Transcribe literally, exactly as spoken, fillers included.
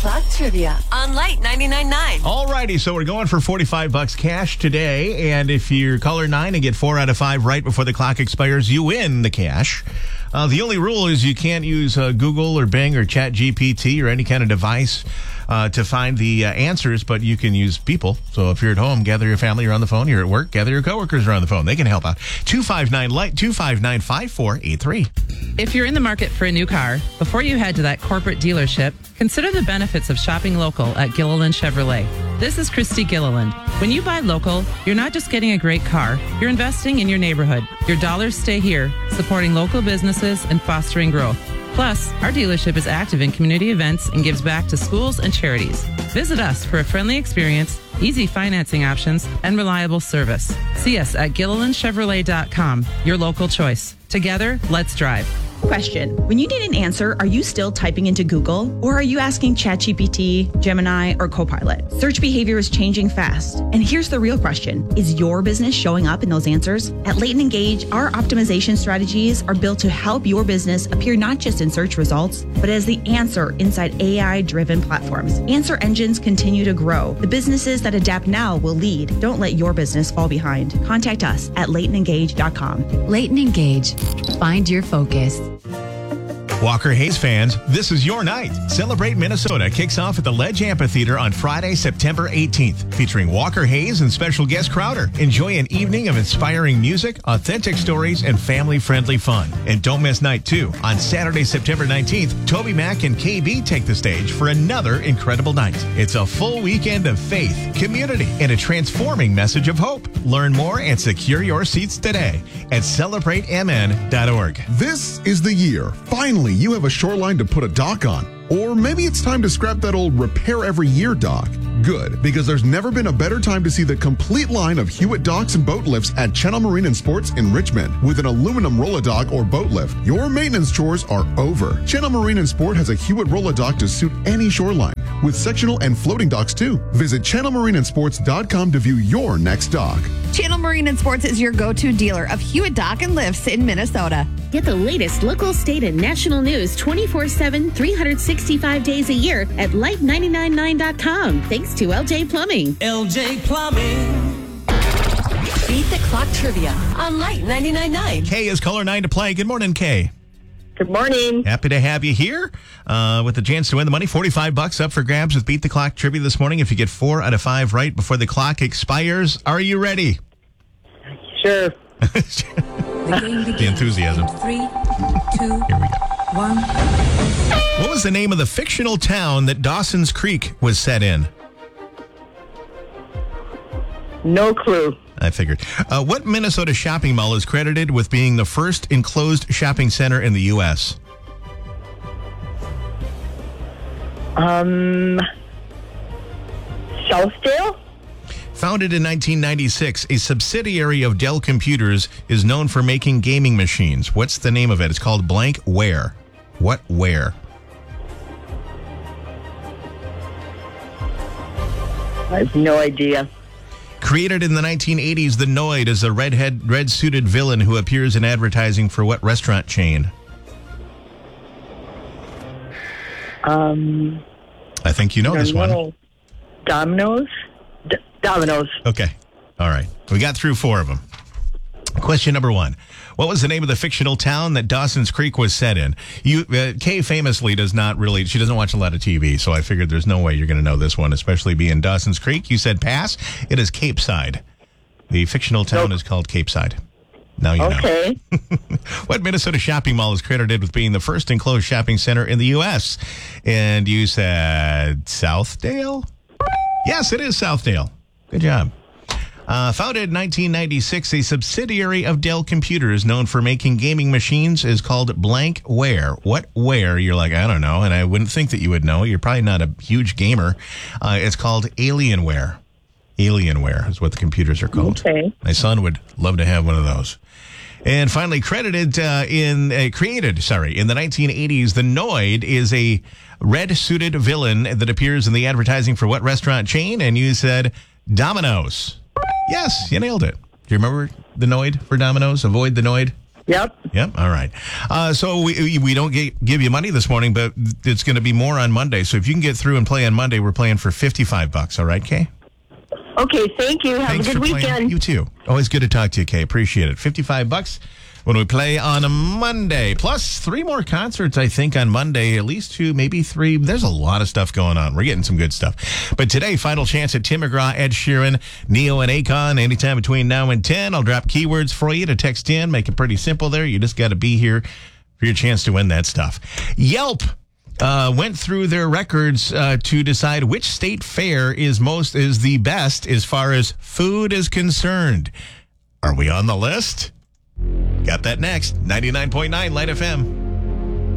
Clock Trivia on Light ninety-nine point nine. All righty, so we're going for forty-five bucks cash today, and if you're caller nine and get four out of five right before the clock expires, you win the cash. Uh, the only rule is you can't use uh, Google or Bing or Chat G P T or any kind of device uh, to find the uh, answers, but you can use people. So if you're at home, gather your family, you're on the phone, you're at work, gather your coworkers are on the phone. They can help out. two five nine light, two five nine, five four eight three. If you're in the market for a new car, before you head to that corporate dealership, consider the benefits of shopping local at Gilliland Chevrolet. This is Christy Gilliland. When you buy local, you're not just getting a great car, you're investing in your neighborhood. Your dollars stay here, supporting local businesses and fostering growth. Plus, our dealership is active in community events and gives back to schools and charities. Visit us for a friendly experience, easy financing options, and reliable service. See us at Gilliland Chevrolet dot com, your local choice. Together, let's drive. Question. When you need an answer, are you still typing into Google or are you asking ChatGPT, Gemini, or Copilot? Search behavior is changing fast. And here's the real question. Is your business showing up in those answers? At Leighton Engage, our optimization strategies are built to help your business appear not just in search results, but as the answer inside A I-driven platforms. Answer engines continue to grow. The businesses that adapt now will lead. Don't let your business fall behind. Contact us at Leighton Engage dot com. Leighton Engage. Find your focus. Walker Hayes fans, this is your night. Celebrate Minnesota kicks off at the Ledge Amphitheater on Friday, September eighteenth, featuring Walker Hayes and special guest Crowder. Enjoy an evening of inspiring music, authentic stories, and family-friendly fun. And don't miss night two. On Saturday, September nineteenth, Toby Mac and K B take the stage for another incredible night. It's a full weekend of faith, community, and a transforming message of hope. Learn more and secure your seats today at celebrate m n dot org. This is the year. Finally, you have a shoreline to put a dock on. Or maybe it's time to scrap that old repair every year dock. Good, because there's never been a better time to see the complete line of Hewitt docks and boat lifts at Channel Marine and Sports in Richmond. With an aluminum roll-a-dock or boat lift, your maintenance chores are over. Channel Marine and Sport has a Hewitt roll-a-dock to suit any shoreline, with sectional and floating docks too. Visit channel marine and sports dot com to view your next dock. Channel Marine and Sports is your go-to dealer of Hewitt dock and lifts in Minnesota. Get the latest local, state, and national news twenty-four seven, three hundred sixty-five days a year at light nine nine nine dot com. Thanks to L J Plumbing. L J Plumbing. Beat the Clock Trivia on Light ninety-nine point nine. Kay is caller nine to play. Good morning, Kay. Good morning. Happy to have you here uh, with the chance to win the money. forty-five bucks up for grabs with Beat the Clock Trivia this morning. If you get four out of five right before the clock expires, are you ready? Sure. The, the enthusiasm. Three, two, Here we go. one. What was the name of the fictional town that Dawson's Creek was set in? No clue. I figured. Uh, what Minnesota shopping mall is credited with being the first enclosed shopping center in the U S? Um, Southdale? Founded in nineteen ninety-six, a subsidiary of Dell Computers is known for making gaming machines. What's the name of it? It's called blank ware. What ware? I have no idea. Created in the nineteen eighties, the Noid is a redhead, red-suited villain who appears in advertising for what restaurant chain? Um, I think you know this one. know. Domino's? D- Domino's. Okay. All right. We got through four of them. Question number one. What was the name of the fictional town that Dawson's Creek was set in? You, uh, Kay famously does not really, she doesn't watch a lot of T V, so I figured there's no way you're going to know this one, especially being Dawson's Creek. You said pass. It is Cape Side. The fictional town Nope. is called Cape Side. Now you Okay. know. What Minnesota shopping mall is credited with being the first enclosed shopping center in the U S? And you said Southdale? Yes, it is Southdale. Good job. Uh, founded in nineteen ninety-six, a subsidiary of Dell Computers known for making gaming machines is called blank ware. What ware? You're like, I don't know, and I wouldn't think that you would know. You're probably not a huge gamer. Uh, it's called Alienware. Alienware is what the computers are called. Okay. My son would love to have one of those. And finally, credited uh, in uh, created, sorry, in the nineteen eighties, the Noid is a red-suited villain that appears in the advertising for what restaurant chain? And you said Domino's. Yes, you nailed it. Do you remember the Noid for Domino's? Avoid the Noid. Yep. Yep. All right. Uh, so we we don't get, give you money this morning, but it's going to be more on Monday. So if you can get through and play on Monday, we're playing for fifty-five bucks. All right, Kay? Okay, thank you. Have Thanks a good for playing. weekend. You too. Always good to talk to you, Kay. Appreciate it. fifty-five bucks when we play on a Monday. Plus three more concerts, I think, on Monday. At least two, maybe three. There's a lot of stuff going on. We're getting some good stuff. But today, final chance at Tim McGraw, Ed Sheeran, Neo, and Akon. Anytime between now and ten, I'll drop keywords for you to text in. Make it pretty simple there. You just got to be here for your chance to win that stuff. Yelp Uh, went through their records uh, to decide which state fair is most is the best as far as food is concerned. Are we on the list? Got that next. ninety-nine point nine Light F M.